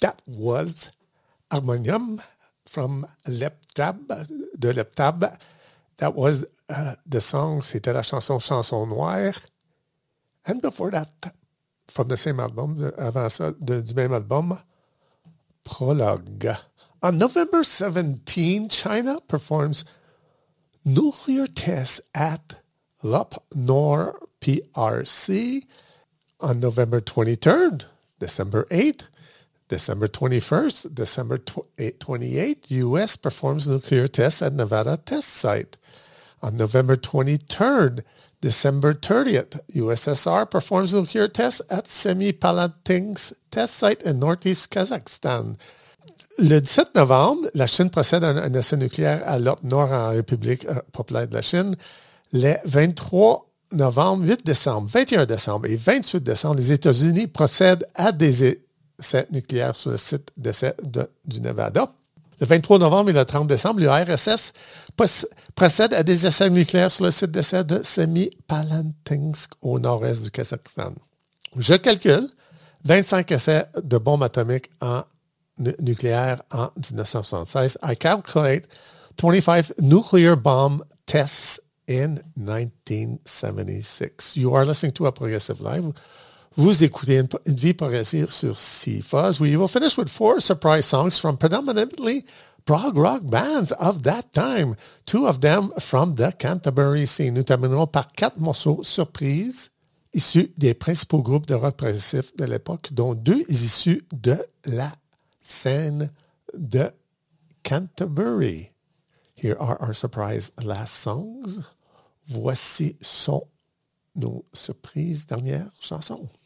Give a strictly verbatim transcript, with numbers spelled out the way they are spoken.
That was Harmonium from Leptab, de Leptab. That was uh, the song, c'était la chanson Chanson Noire. And before that, from the same album, avant ça, de, du même album, Prologue. On November seventeenth, China performs nuclear tests at Lop Nor P R C. On November twenty-third, December eighth, December twenty-first, December twenty-eighth, U S performs nuclear tests at Nevada test site. On November twenty-third, December thirtieth, U S S R performs nuclear tests at Semipalatinsk test site in northeast Kazakhstan. Le dix-sept novembre, la Chine procède à un, un essai nucléaire à Lop Nor en République euh, populaire de la Chine. Les vingt-trois novembre, huit décembre, vingt et un décembre et vingt-huit décembre, les États-Unis procèdent à des essais nucléaires sur le site d'essai de, du Nevada. Le vingt-trois novembre et le trente décembre, l'U R S S procède à des essais nucléaires sur le site d'essai de Semipalatinsk au nord-est du Kazakhstan. Je calcule vingt-cinq essais de bombes atomiques en n- nucléaires en dix-neuf cent soixante-seize. I calculate twenty-five nuclear bomb tests in nineteen seventy-six. You are listening to a Progressive Live. Vous écoutez une, une vie progressive sur C F U Z. We will finish with four surprise songs from predominantly prog rock bands of that time. Two of them from the Canterbury scene. Nous terminerons par quatre morceaux surprises issus des principaux groupes de rock progressif de l'époque, dont deux issus de la scène de Canterbury. Here are our surprise last songs. Voici sont nos surprises dernières chansons.